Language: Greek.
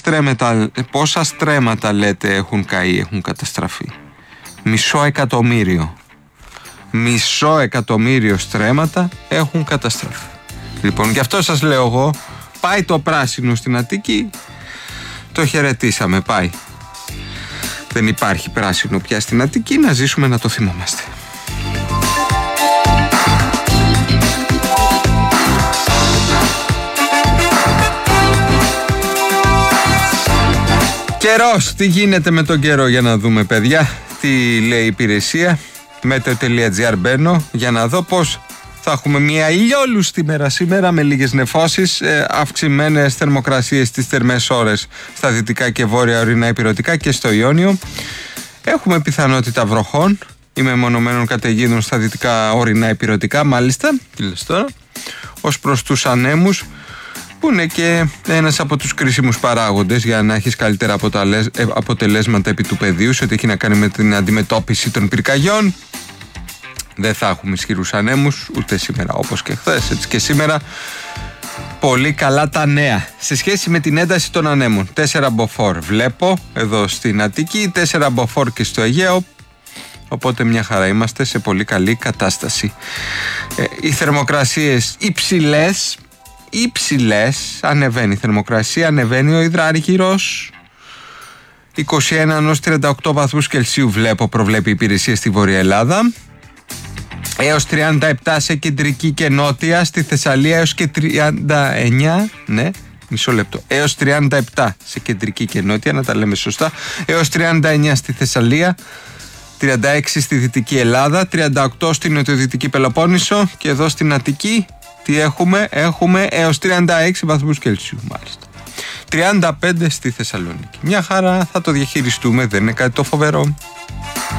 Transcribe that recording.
πόσα στρέμματα λέτε έχουν καεί, έχουν καταστραφεί? 500.000. 500.000 στρέμματα έχουν καταστραφεί. Λοιπόν, γι' αυτό σας λέω εγώ, πάει το πράσινο στην Αττική, το χαιρετήσαμε, πάει. Δεν υπάρχει πράσινο πια στην Αττική, να ζήσουμε να το θυμόμαστε. Καιρός, τι γίνεται με τον καιρό για να δούμε, παιδιά? Τι λέει η υπηρεσία? Meteo.gr μπαίνω για να δω πως θα έχουμε μια ηλιόλουστη μέρα σήμερα με λίγες νεφώσεις, αυξημένες θερμοκρασίες στις θερμές ώρες στα δυτικά και βόρεια ορεινά ηπειρωτικά και στο Ιόνιο. Έχουμε πιθανότητα βροχών ή μεμονωμένων καταιγίδων στα δυτικά ορεινά ηπειρωτικά, μάλιστα. Τι λες τώρα? Ως προς τους ανέμους, που είναι και ένας από τους κρίσιμους παράγοντες για να έχεις καλύτερα αποτελέσματα επί του πεδίου σε ό,τι έχει να κάνει με την αντιμετώπιση των πυρκαγιών. Δεν θα έχουμε ισχυρούς ανέμους ούτε σήμερα όπως και χθες, έτσι και σήμερα. Πολύ καλά τα νέα σε σχέση με την ένταση των ανέμων. 4 μποφόρ βλέπω εδώ στην Αττική, 4 μποφόρ και στο Αιγαίο, οπότε μια χαρά είμαστε σε πολύ καλή κατάσταση. Οι θερμοκρασίες υψηλές, ανεβαίνει η θερμοκρασία, ανεβαίνει ο υδράργυρος. 21-38 βαθμούς Κελσίου βλέπω, προβλέπει η υπηρεσία στη Βόρεια Ελλάδα. Έως 37 σε κεντρική και νότια, στη Θεσσαλία έως και 39, ναι, μισό λεπτό, έως 37 σε κεντρική και νότια, να τα λέμε σωστά, έως 39 στη Θεσσαλία, 36 στη Δυτική Ελλάδα, 38 στην Νοτιοδυτική Πελοπόννησο και εδώ στην Αττική, τι έχουμε έως 36 βαθμούς Κελσίου μάλιστα. 35 στη Θεσσαλονίκη. Μια χαρά, θα το διαχειριστούμε, δεν είναι κάτι το φοβερό.